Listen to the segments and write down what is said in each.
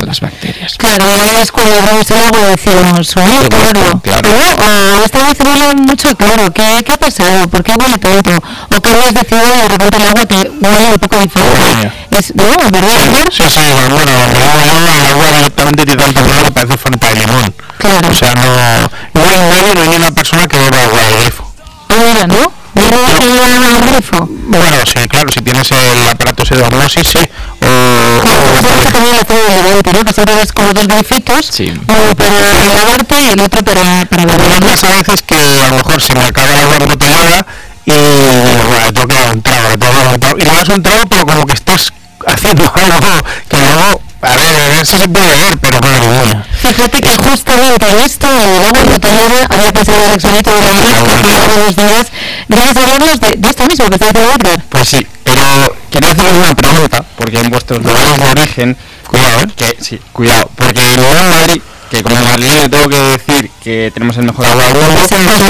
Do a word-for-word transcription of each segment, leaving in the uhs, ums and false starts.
las bacterias. Claro, es cuando abrimos el agua decimos, bueno, claro, claro. O esta vez huele mucho claro, ¿qué, ¿qué ha pasado? ¿Por qué huele tanto? O cambias de ciudad y de repente el agua te huele un poco diferente. Es, no, ¿verdad? Sí, sí, bueno, bueno, el agua directamente tiene tanto olor que parece Fanta de limón. Claro. O sea, no, no hay nadie, no hay ni una persona que beba agua del grifo. Ah, mira, ¿no? ¿Mira que beba agua del grifo? Bueno, sí, claro, si tienes el aparato ese de osmosis, sí. O, o que también hace el lavante, ¿no? Que siempre ves como dos grifitos, sí. Uno para lavarte y el otro para, para beber. Las veces que a lo mejor se me acaba el agua embotellada y bueno, tengo que dar un trago, tengo que dar un trago, y le das un trago, pero como que estás haciendo algo que luego, a ver, a ver si se puede ver, pero bueno, bueno. Fíjate que justamente esto, el agua embotellada, había pasado el exonito de la vida todos los días, gracias a hablarnos de, de esto mismo que está haciendo Edgar. Pues sí, pero quería hacerles una pregunta, porque en vuestros lugares de origen, cuidado, ¿eh? Que, sí, cuidado, porque en lugar de Madrid, que como madrileño tengo que decir que tenemos el mejor agua del mundo,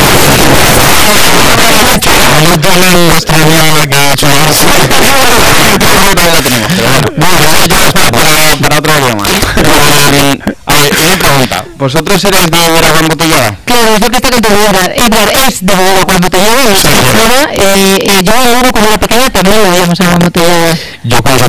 para otro idioma. A ver, una pregunta, ¿vosotros eres de beber agua embotellada? Claro, es lo que está contando Edgar. Edgar es de beber agua embotellada y sí, fuera, eh, y yo ahora cuando era pequeña también bebíamos agua embotellada. Yo cuando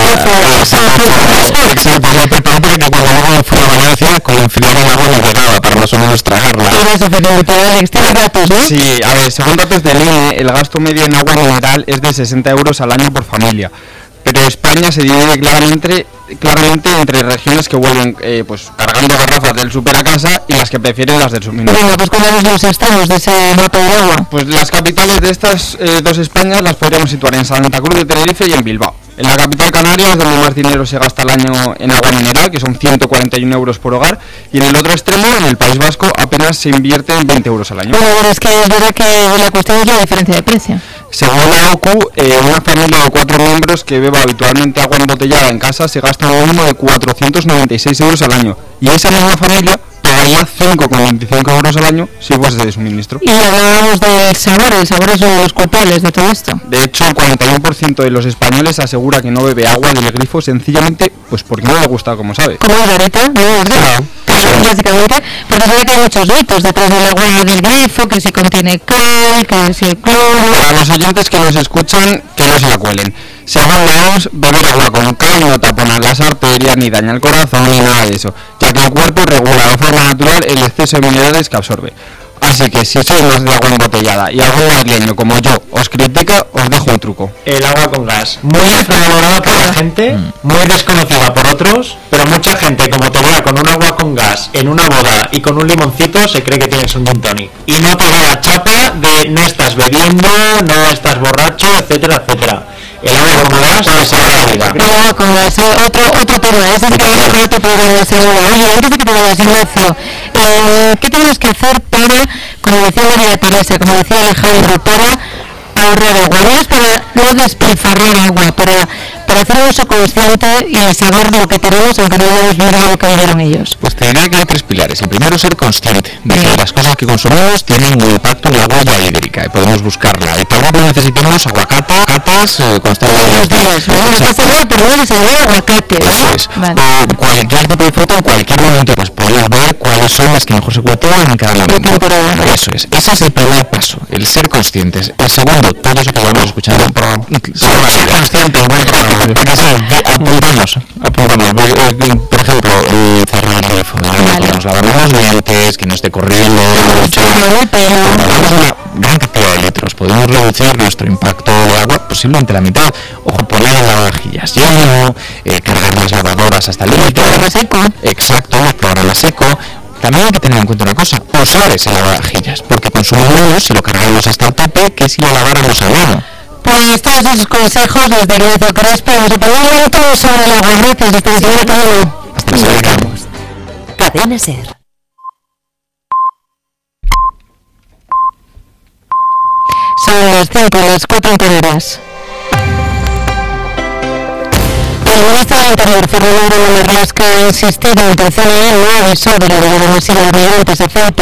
exacto, yo preparaba porque cuando luego fui a Valencia con enfriar el agua me llegaba para más o menos tragarla. Pero eso, efectivamente, Alex, tienes datos, ¿no? Sí, a ver, según datos del I N E, el gasto medio en agua mineral es de sesenta euros al año por familia. Pero España se divide claramente, claramente entre regiones que vuelven eh, pues cargando garrafas del súper a casa y las que prefieren las del suministro. Bueno, pues ¿cuáles son los extremos de ese mapa de agua? Pues las capitales de estas eh, dos Españas las podríamos situar en Santa Cruz de Tenerife y en Bilbao. En la capital canaria es donde más dinero se gasta al año en agua mineral, que son ciento cuarenta y uno euros por hogar, y en el otro extremo, en el País Vasco, apenas se invierte en veinte euros al año. Bueno, bueno, es que es verdad que la cuestión es la diferencia de precio. Según la O C U, eh, una familia de cuatro miembros que beba habitualmente agua embotellada en casa se gasta un mínimo de cuatrocientos noventa y seis euros al año, y esa misma familia pagaría cinco coma veinticinco euros al año si fuese de suministro. Y hablábamos del sabor, el sabor es uno de los culpables de todo esto. De hecho, el cuarenta y uno por ciento de los españoles asegura que no bebe agua del grifo sencillamente pues porque no le gusta como sabe. Como la gareta, ¿no? Claro. Claro, básicamente, porque sabe que hay muchos mitos detrás del agua del grifo, que si contiene cal, que si cloro. A los oyentes que nos escuchan, que no se la cuelen. Según leemos, beber agua con cal no tapona las arterias ni daña el corazón ni nada de eso, ya que el cuerpo regula de forma natural el exceso de minerales que absorbe. Así que si sois más de agua embotellada y algún madrileño como yo os critica, os dejo un truco. El agua con gas, muy infravalorada por la gente, muy desconocida por otros, pero mucha gente como te vea con un agua con gas en una boda y con un limoncito se cree que tienes un gin tonic. Y no te da la chapa de no estás bebiendo, no estás borracho, etcétera, etcétera. El agua con gas te salva la vida. El agua con gas, otro, otro tema, ese es que no te puede decir. Oye, antes de que te vayas, Ignacio, eh, ¿qué tenemos que hacer para, como decía María Teresa, como decía Alejandro, para ahorrar agua? No es para no despilfarrar agua, para, para hacer un uso consciente y saber lo que tenemos, aunque no hayamos vivido lo que vivieron ellos. Pues te diría que hay tres pilares. El primero es ser consciente de que las cosas que consumimos tienen un impacto en la huella hídrica y podemos buscarla. Y para ello necesitamos aguacate, catas, eh, constantemente. Pero no se ve aguacate. Eso es. Vale. O cualquier tipo de fruta en cualquier momento, pues podemos ver cuáles son las que mejor se cultivan en cada momento. Eso es. Ese es el primer paso, el ser conscientes. El segundo, todo eso que vamos escuchando en el programa. Ser conscientes, bueno, apuntamos, apuntamos. Por ejemplo, eh, cerrar el teléfono, nos lavamos los dientes, que no esté corriendo mucho. Tenemos una gran cantidad de litros. Podemos reducir nuestro impacto de agua posiblemente la mitad. Ojo, poner el lavavajillas lleno, eh, cargar las lavadoras hasta el límite. Exacto, probarla seco. También hay que tener en cuenta una cosa, usar ese lavavajillas, porque consumimos menos si lo cargamos hasta el tope que si lo laváramos a mano. Pues todos esos consejos los de Ignacio Crespo, nos aprendemos todo sobre el agua. Gracias, hasta la semana que viene. Hasta la semana que viene. Cadena Ser. Son las cinco, las cuatro en Canarias. El ministro del Interior, Fernando Marlasca, ha insistido en que el C N E no avisó de la llegada masiva de migrantes a Ceuta.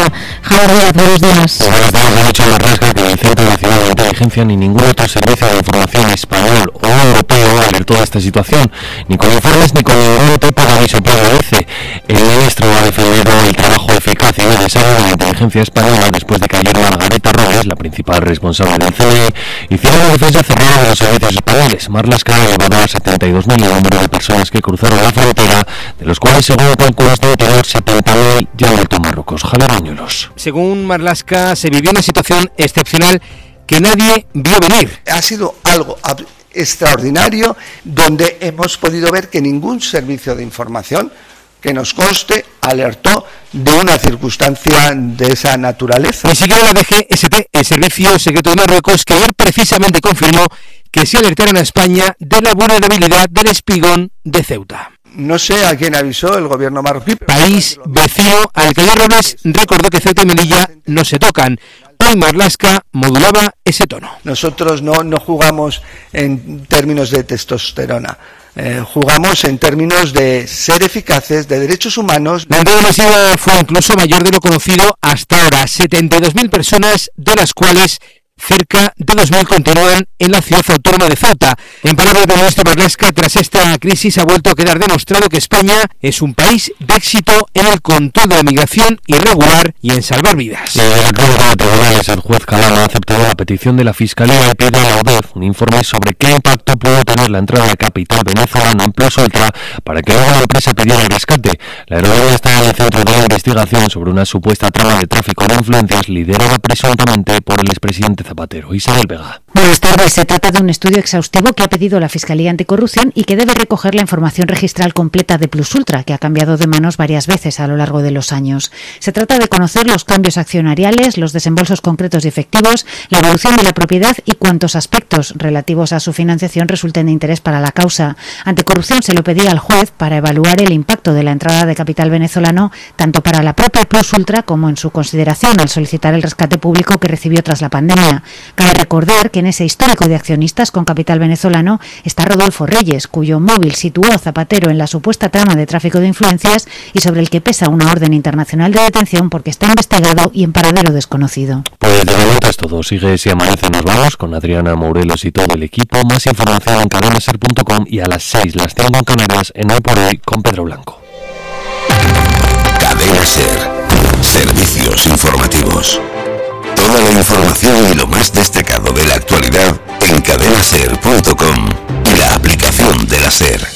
Javier Díaz, buenos días. Buenos días, ha dicho Marlaska que el Centro Nacional de Inteligencia ni ningún otro servicio de información español o europeo alertó de esta situación, ni con informes ni con ningún tipo de aviso previo. El ministro ha defendido el trabajo eficaz y necesario de la inteligencia española después de que ayer Margarita Robles, la principal responsable del C N I, hiciera una defensa cerrada de los servicios españoles. Marlaska ha elevado a setenta y dos mil el número de personas que cruzaron la frontera, de los cuales, según cálculos de anterior, setenta mil ya han vuelto a Marruecos. Javier Bañuelos. Según Marlaska, se vivió una situación excepcional que nadie vio venir. Ha sido algo extraordinario, donde hemos podido ver que ningún servicio de información que nos conste alertó de una circunstancia de esa naturaleza. Ni siquiera la D G S T, el Servicio Secreto de Marruecos, que ayer precisamente confirmó que se alertaron a España de la vulnerabilidad del espigón de Ceuta. No sé a quién avisó el gobierno marroquí. País vecino al que Robles recordó que Ceuta y Melilla no se tocan. Hoy Marlaska modulaba ese tono. Nosotros no, no jugamos en términos de testosterona. Eh, jugamos en términos de ser eficaces, de derechos humanos. La entrada masiva fue incluso mayor de lo conocido hasta ahora. setenta y dos mil personas, de las cuales cerca de dos mil continúan en la ciudad autónoma de Ceuta. En palabras del ministro Marlaska, tras esta crisis ha vuelto a quedar demostrado que España es un país de éxito en el control de la migración irregular y en salvar vidas. Y en la crónica de tribunales, el juez Calano ha aceptado la petición de la Fiscalía y pide a la O D E F un informe sobre qué impacto pudo tener la entrada de capital venezolano en Plus Ultra para que luego la empresa pidiera el rescate. La aerolínea está en el centro de la investigación sobre una supuesta trama de tráfico de influencias liderada presuntamente por el expresidente Zapatero. Isabel Vega. Buenas tardes. Se trata de un estudio exhaustivo que ha pedido la Fiscalía Anticorrupción y que debe recoger la información registral completa de Plus Ultra, que ha cambiado de manos varias veces a lo largo de los años. Se trata de conocer los cambios accionariales, los desembolsos concretos y efectivos, la evolución de la propiedad y cuántos aspectos relativos a su financiación resulten de interés para la causa. Anticorrupción se lo pedía al juez para evaluar el impacto de la entrada de capital venezolano tanto para la propia Plus Ultra como en su consideración al solicitar el rescate público que recibió tras la pandemia. Cabe recordar que en ese histórico de accionistas con capital venezolano está Rodolfo Reyes, cuyo móvil situó a Zapatero en la supuesta trama de tráfico de influencias y sobre el que pesa una orden internacional de detención porque está investigado y en paradero desconocido. Pues de momento es todo. Sigue Si Amanece, nos vamos con Adriana Morelos y todo el equipo. Más información en cadena ser punto com y a las seis, las cinco en Canarias, en Hoy por Hoy con Pedro Blanco. Cadena Ser. Servicios informativos. Toda la información y lo más destacado de la actualidad en cadena ser punto com y la aplicación de la SER.